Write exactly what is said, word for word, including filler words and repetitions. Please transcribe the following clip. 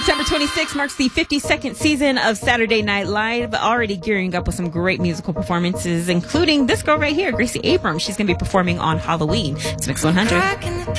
September twenty-sixth marks the fifty-second season of Saturday Night Live, already gearing up with some great musical performances, including this girl right here, Gracie Abrams. She's going to be performing on Halloween. It's Mix one hundred.